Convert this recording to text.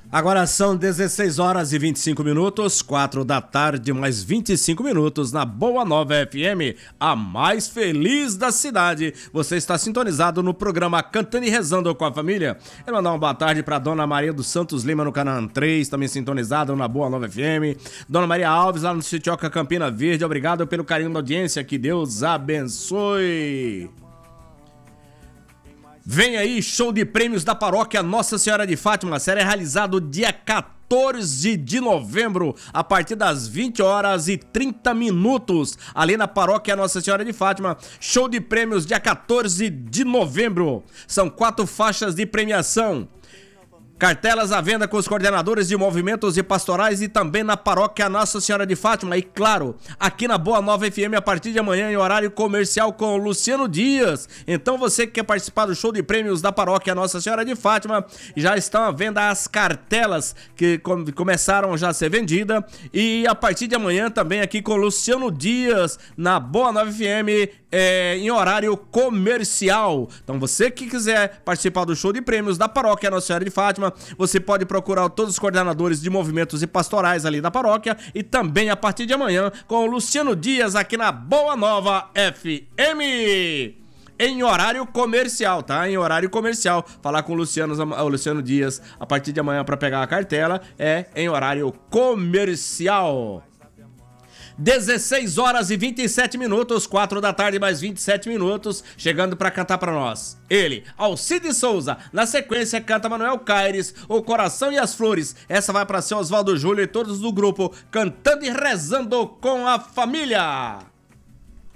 Agora são 16 horas e 25 minutos, 4 da tarde, mais 25 minutos na Boa Nova FM, a mais feliz da cidade. Você está sintonizado no programa Cantando e Rezando com a Família. Eu mandar uma boa tarde para Dona Maria dos Santos Lima no Canaã 3, também sintonizado na Boa Nova FM. Dona Maria Alves lá no Sitioca Campina Verde, obrigado pelo carinho da audiência, que Deus abençoe. Vem aí, show de prêmios da paróquia Nossa Senhora de Fátima. Será realizado dia 14 de novembro, a partir das 20 horas e 30 minutos, ali na paróquia Nossa Senhora de Fátima. Show de prêmios dia 14 de novembro. São 4 faixas de premiação. Cartelas à venda com os coordenadores de movimentos e pastorais e também na paróquia Nossa Senhora de Fátima. E claro, aqui na Boa Nova FM a partir de amanhã em horário comercial com o Luciano Dias. Então você que quer participar do show de prêmios da paróquia Nossa Senhora de Fátima, já estão à venda as cartelas que começaram já a ser vendidas. E a partir de amanhã também aqui com o Luciano Dias na Boa Nova FM em horário comercial. Então você que quiser participar do show de prêmios da paróquia Nossa Senhora de Fátima, você pode procurar todos os coordenadores de movimentos e pastorais ali da paróquia e também a partir de amanhã com o Luciano Dias aqui na Boa Nova FM. Em horário comercial, tá? Em horário comercial. Falar com o Luciano Dias a partir de amanhã para pegar a cartela é em horário comercial. 16 horas e 27 minutos, 4 da tarde mais 27 minutos, chegando para cantar para nós. Ele, Alcide Souza, na sequência canta Manuel Caires, O Coração e as Flores. Essa vai para seu Oswaldo Júlio e todos do grupo Cantando e Rezando com a Família.